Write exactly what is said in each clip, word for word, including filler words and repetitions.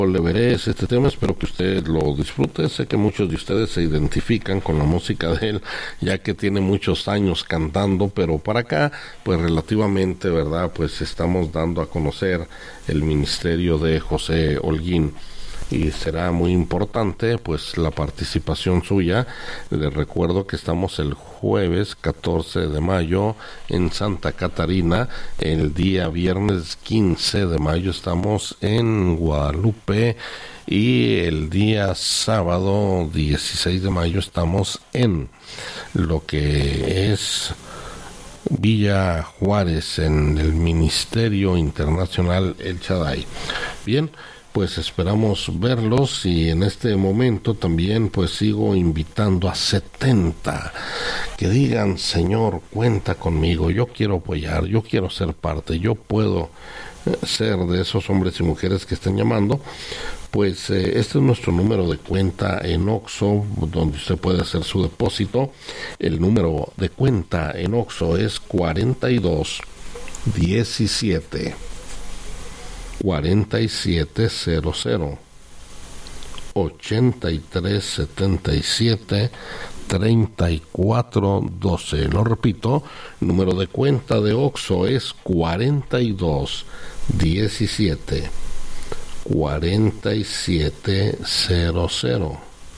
le veré este tema, espero que usted lo disfrute. Sé que muchos de ustedes se identifican con la música de él, ya que tiene muchos años cantando, pero para acá, pues relativamente, ¿verdad? Pues estamos dando a conocer el ministerio de José Holguín. Y será muy importante pues la participación suya. Les recuerdo que estamos el jueves catorce de mayo en Santa Catarina, el día viernes quince de mayo estamos en Guadalupe y el día sábado dieciséis de mayo estamos en lo que es Villa Juárez, en el Ministerio Internacional El Shaddai. Bien, pues esperamos verlos, y en este momento también pues sigo invitando a setenta que digan: Señor, cuenta conmigo, yo quiero apoyar, yo quiero ser parte, yo puedo ser de esos hombres y mujeres que están llamando. Pues eh, este es nuestro número de cuenta en Oxxo, donde usted puede hacer su depósito. El número de cuenta en Oxxo es cuarenta y dos diecisiete cuarenta y siete cero cero, ochenta y tres setenta y siete treinta y cuatro doce. Lo repito, número de cuenta de Oxxo es cuarenta y dos diecisiete cuarenta y siete cero cero,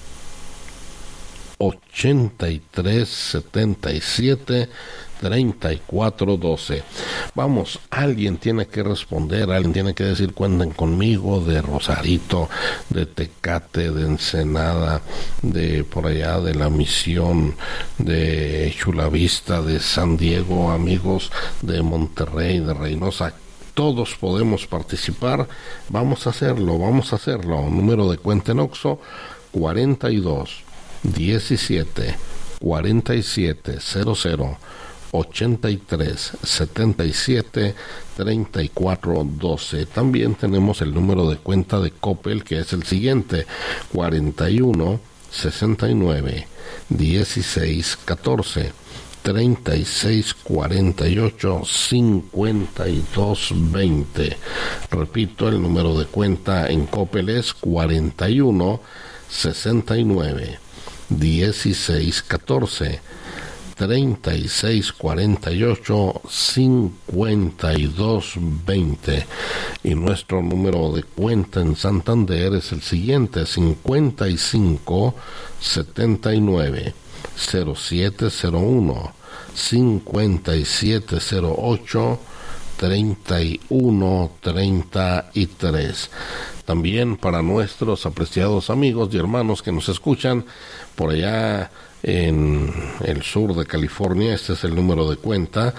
ochenta y tres setenta y siete treinta y cuatro doce. Vamos, alguien tiene que responder, alguien tiene que decir: cuenten conmigo, de Rosarito, de Tecate, de Ensenada, de por allá de la Misión, de Chula Vista, de San Diego, amigos de Monterrey, de Reynosa. Todos podemos participar. Vamos a hacerlo, vamos a hacerlo. Número de cuenta en Oxxo cuarenta y dos diecisiete cuarenta y siete cero cero, ochenta y tres setenta y siete treinta y cuatro doce. También tenemos el número de cuenta de Coppel, que es el siguiente: cuarenta y uno sesenta y nueve dieciséis catorce, treinta y seis cuarenta y ocho cincuenta y dos veinte. Repito, el número de cuenta en Coppel es cuarenta y uno sesenta y nueve dieciséis catorce, treinta y seis cuarenta y ocho cincuenta y dos veinte. Y nuestro número de cuenta en Santander es el siguiente: cincuenta y cinco setenta y nueve cero siete cero uno, cincuenta y siete cero ocho treinta y uno treinta y tres. También para nuestros apreciados amigos y hermanos que nos escuchan por allá en el sur de California, este es el número de cuenta.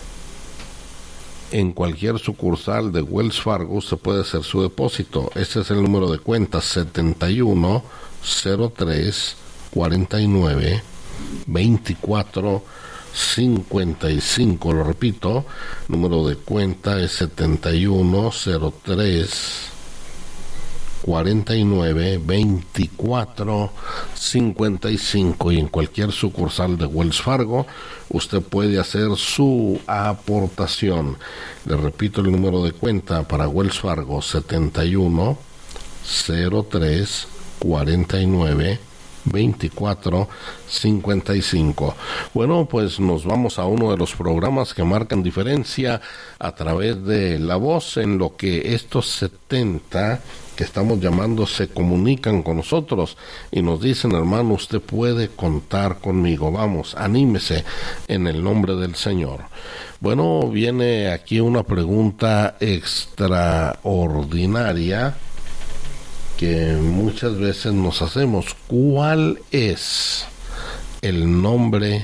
En cualquier sucursal de Wells Fargo se puede hacer su depósito. Este es el número de cuenta: setenta y uno cero tres cuarenta y nueve veinticuatro cincuenta y cinco. Lo repito, número de cuenta es setenta y uno cero tres cuarenta y nueve veinticuatro cincuenta y cinco. Y en cualquier sucursal de Wells Fargo usted puede hacer su aportación. Le repito, el número de cuenta para Wells Fargo: setenta y uno cero tres cuarenta y nueve veinticuatro cincuenta y cinco. Bueno, pues nos vamos a uno de los programas que marcan diferencia a través de la voz, en lo que estos setenta que estamos llamando se comunican con nosotros y nos dicen: hermano, usted puede contar conmigo, vamos, anímese en el nombre del Señor. Bueno, viene aquí una pregunta extraordinaria que muchas veces nos hacemos: ¿cuál es el nombre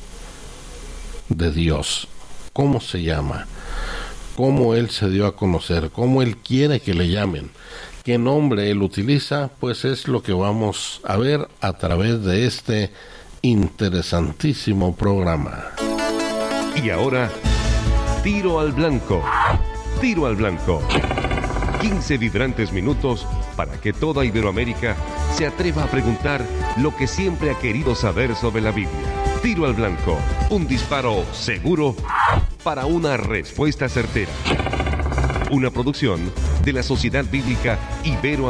de Dios? ¿Cómo se llama? ¿Cómo Él se dio a conocer? ¿Cómo Él quiere que le llamen? ¿Qué nombre Él utiliza? Pues es lo que vamos a ver a través de este interesantísimo programa. Y ahora, Tiro al Blanco. Tiro al Blanco. quince vibrantes minutos para que toda Iberoamérica se atreva a preguntar lo que siempre ha querido saber sobre la Biblia. Tiro al Blanco, un disparo seguro para una respuesta certera. Una producción de la Sociedad Bíblica Ibero